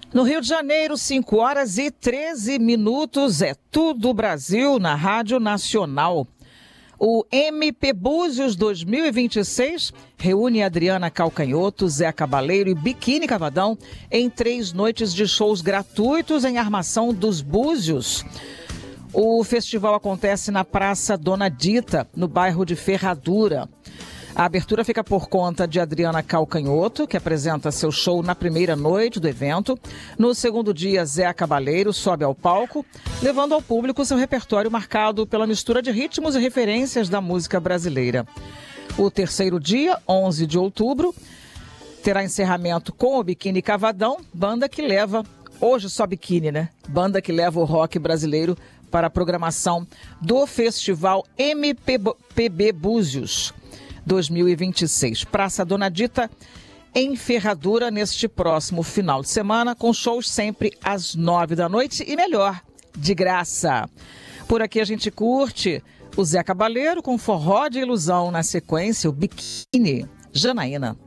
No Rio de Janeiro, 5h13, é Tudo Brasil na Rádio Nacional. O MP Búzios 2026 reúne Adriana Calcanhoto, Zé Cabaleiro e Biquíni Cavadão em 3 noites de shows gratuitos em Armação dos Búzios. O festival acontece na Praça Dona Dita, no bairro de Ferradura. A abertura fica por conta de Adriana Calcanhoto, que apresenta seu show na primeira noite do evento. No segundo dia, Zé Cabaleiro sobe ao palco, levando ao público seu repertório marcado pela mistura de ritmos e referências da música brasileira. O terceiro dia, 11 de outubro, terá encerramento com o Biquíni Cavadão, banda que leva, hoje só biquíni, né? Banda que leva o rock brasileiro para a programação do Festival MPB Búzios 2026. Praça Dona Dita, em Ferradura, neste próximo final de semana, com shows sempre às 9 da noite e, melhor, de graça. Por aqui a gente curte o Zé Cabaleiro com Forró de Ilusão, na sequência o Biquíni. Janaína.